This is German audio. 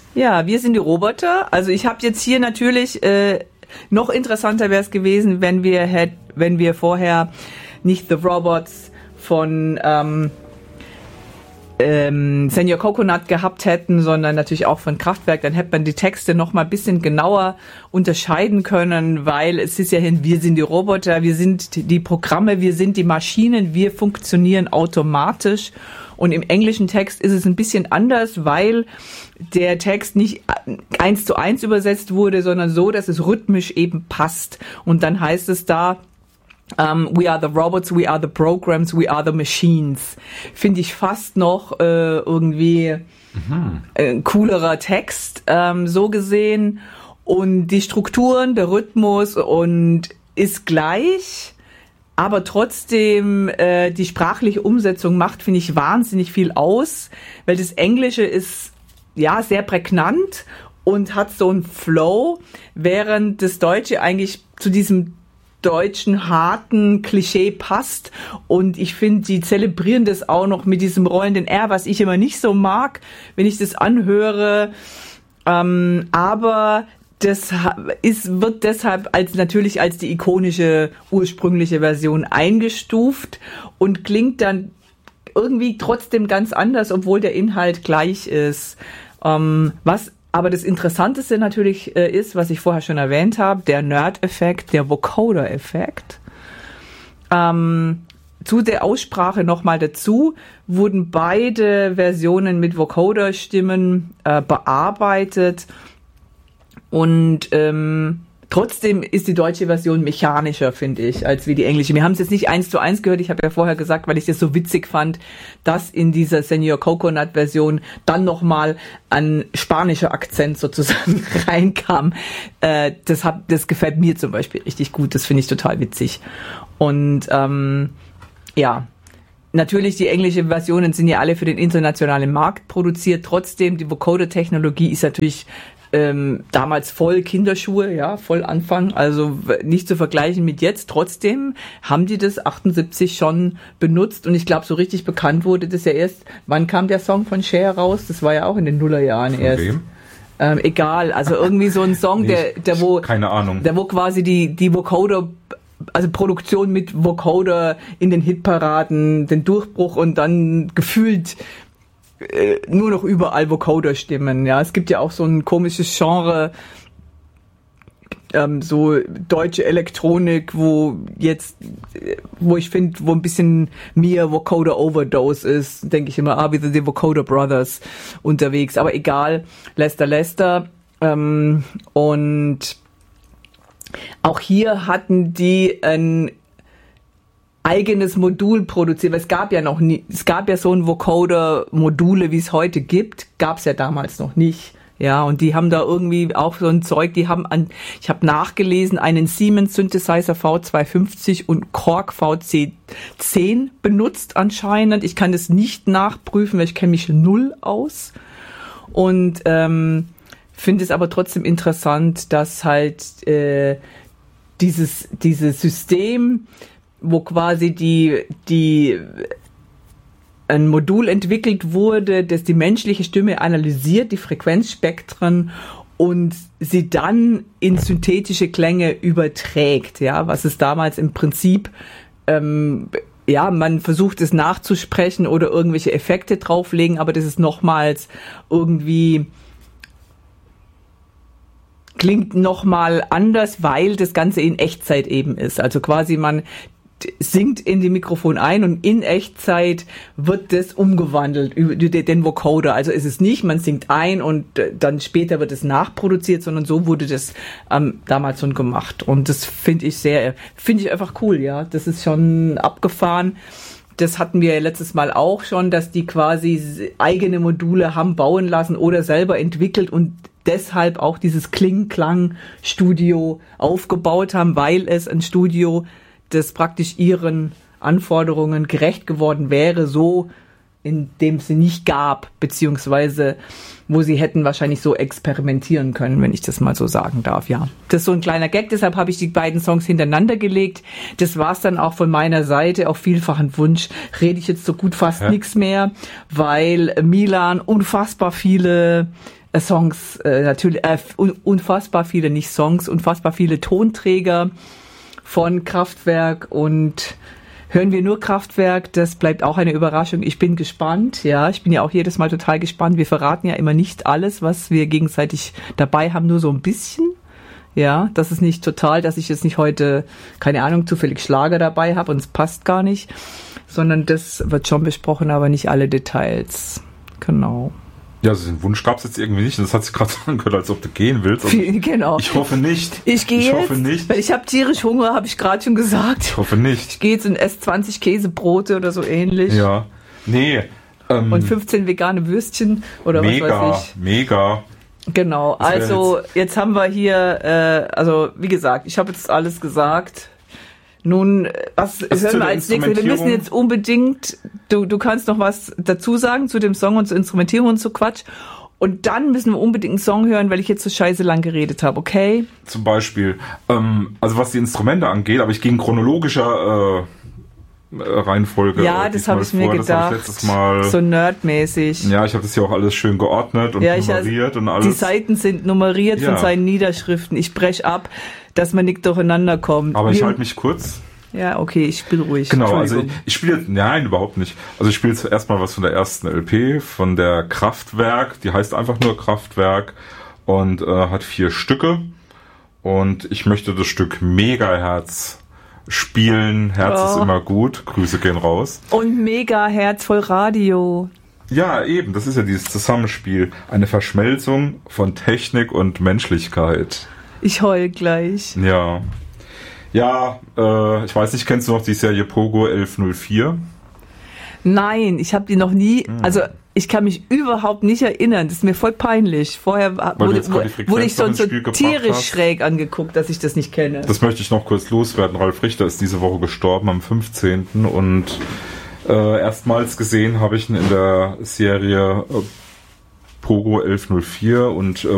Ja, wir sind die Roboter. Also ich habe jetzt hier natürlich, noch interessanter wäre es gewesen, wenn wir vorher nicht The Robots von Senor Coconut gehabt hätten, sondern natürlich auch von Kraftwerk, dann hätte man die Texte noch mal ein bisschen genauer unterscheiden können, weil es ist ja wir sind die Roboter, wir sind die Programme, wir sind die Maschinen, wir funktionieren automatisch. Und im englischen Text ist es ein bisschen anders, weil der Text nicht 1:1 übersetzt wurde, sondern so, dass es rhythmisch eben passt. Und dann heißt es da, we are the robots, we are the programs, we are the machines. Finde ich fast noch irgendwie ein coolerer Text, so gesehen. Und die Strukturen, der Rhythmus und ist gleich, aber trotzdem die sprachliche Umsetzung macht, finde ich, wahnsinnig viel aus, weil das Englische ist ja sehr prägnant und hat so einen Flow, während das Deutsche eigentlich zu diesem deutschen harten Klischee passt, und ich finde, die zelebrieren das auch noch mit diesem rollenden R, was ich immer nicht so mag, wenn ich das anhöre, aber das wird deshalb natürlich als die ikonische ursprüngliche Version eingestuft und klingt dann irgendwie trotzdem ganz anders, obwohl der Inhalt gleich ist. Was aber das Interessanteste natürlich ist, was ich vorher schon erwähnt habe, der Nerd-Effekt, der Vocoder-Effekt. Zu der Aussprache nochmal dazu, wurden beide Versionen mit Vocoder-Stimmen bearbeitet, und trotzdem ist die deutsche Version mechanischer, finde ich, als wie die englische. Wir haben es jetzt nicht 1:1 gehört. Ich habe ja vorher gesagt, weil ich das so witzig fand, dass in dieser Senor Coconut Version dann nochmal ein spanischer Akzent sozusagen reinkam. Das gefällt mir zum Beispiel richtig gut. Das finde ich total witzig. Und ja, natürlich, die englische Versionen sind ja alle für den internationalen Markt produziert. Trotzdem, die Vocoder-Technologie ist natürlich damals voll Kinderschuhe, ja, voll Anfang, also nicht zu vergleichen mit jetzt. Trotzdem haben die das 78 schon benutzt, und ich glaube, so richtig bekannt wurde das ja erst, wann kam der Song von Cher raus? Das war ja auch in den Nullerjahren von erst. Wem? Egal, also irgendwie so ein Song, keine Ahnung. Der wo quasi die Vocoder, also Produktion mit Vocoder in den Hitparaden, den Durchbruch und dann gefühlt nur noch überall Vocoder-Stimmen, ja. Es gibt ja auch so ein komisches Genre, so deutsche Elektronik, wo ich finde, wo ein bisschen mehr Vocoder-Overdose ist, denke ich immer, wie die Vocoder Brothers unterwegs. Aber egal, Lester. Und auch hier hatten die ein eigenes Modul produziert, weil es gab ja so ein Vocoder-Module, wie es heute gibt, gab es ja damals noch nicht. Ja, und die haben da irgendwie auch so ein Zeug, ich habe nachgelesen, einen Siemens Synthesizer V250 und Korg VC10 benutzt anscheinend. Ich kann das nicht nachprüfen, weil ich kenne mich null aus. Und finde es aber trotzdem interessant, dass halt dieses System, wo quasi ein Modul entwickelt wurde, das die menschliche Stimme analysiert, die Frequenzspektren, und sie dann in synthetische Klänge überträgt, ja, was es damals im Prinzip, man versucht es nachzusprechen oder irgendwelche Effekte drauflegen, aber das ist nochmals irgendwie, klingt nochmal anders, weil das Ganze in Echtzeit eben ist. Also quasi man singt in die Mikrofon ein und in Echtzeit wird das umgewandelt über den Vocoder. Also ist es nicht, man singt ein und dann später wird es nachproduziert, sondern so wurde das damals schon gemacht. Und das finde ich einfach cool, ja. Das ist schon abgefahren. Das hatten wir letztes Mal auch schon, dass die quasi eigene Module haben bauen lassen oder selber entwickelt und deshalb auch dieses Kling-Klang-Studio aufgebaut haben, weil es ein Studio, das praktisch ihren Anforderungen gerecht geworden wäre, so in dem sie nicht gab, beziehungsweise wo sie hätten wahrscheinlich so experimentieren können, wenn ich das mal so sagen darf, ja. Das ist so ein kleiner Gag, deshalb habe ich die beiden Songs hintereinander gelegt. Das war's dann auch von meiner Seite, auf vielfachen Wunsch rede ich jetzt so gut fast nichts mehr, weil Milan unfassbar viele Songs, natürlich, unfassbar viele, nicht Songs, unfassbar viele Tonträger von Kraftwerk, und hören wir nur Kraftwerk, das bleibt auch eine Überraschung. Ich bin gespannt, ja, ich bin ja auch jedes Mal total gespannt. Wir verraten ja immer nicht alles, was wir gegenseitig dabei haben, nur so ein bisschen. Ja, das ist nicht total, dass ich jetzt nicht heute, keine Ahnung, zufällig Schlager dabei habe und es passt gar nicht, sondern das wird schon besprochen, aber nicht alle Details. Genau. Ja, also den Wunsch gab es jetzt irgendwie nicht. Und das hat sich gerade so angehört, als ob du gehen willst. Also genau. Ich hoffe nicht. Ich hoffe nicht. Weil ich habe tierisch Hunger, habe ich gerade schon gesagt. Ich hoffe nicht. Ich gehe jetzt und esse 20 Käsebrote oder so ähnlich. Ja. Nee. Und 15 vegane Würstchen oder was weiß ich. Mega. Genau. Also jetzt haben wir hier, also wie gesagt, ich habe jetzt alles gesagt. Nun, was hören wir als nächstes? Wir müssen jetzt unbedingt, du kannst noch was dazu sagen zu dem Song und zur Instrumentierung und so Quatsch. Und dann müssen wir unbedingt einen Song hören, weil ich jetzt so scheiße lang geredet habe, okay? Zum Beispiel, also was die Instrumente angeht, aber ich gehe in chronologischer Reihenfolge. Ja, das habe ich mir gedacht. Das hab ich letztes Mal, so nerdmäßig. Ja, ich habe das hier auch alles schön geordnet und nummeriert und alles. Die Seiten sind nummeriert von seinen Niederschriften. Ich brech ab, dass man nicht durcheinander kommt. Aber ich halte mich kurz. Ja, okay, ich spiele ruhig. Genau, also ich spiele, nein, überhaupt nicht. Also ich spiele jetzt erstmal was von der ersten LP, von der Kraftwerk. Die heißt einfach nur Kraftwerk und hat 4 Stücke. Und ich möchte das Stück Megaherz spielen. Herz ist immer gut. Grüße gehen raus. Und Megaherz voll Radio. Ja, eben. Das ist ja dieses Zusammenspiel. Eine Verschmelzung von Technik und Menschlichkeit. Ich heul gleich. Ja. Ja, ich weiß nicht, kennst du noch die Serie Pogo 1104? Nein, ich habe die noch nie, also ich kann mich überhaupt nicht erinnern, das ist mir voll peinlich. Vorher wurde ich so tierisch schräg angeguckt, dass ich das nicht kenne. Das möchte ich noch kurz loswerden. Ralf Richter ist diese Woche gestorben am 15. und erstmals gesehen habe ich ihn in der Serie Pogo 1104 und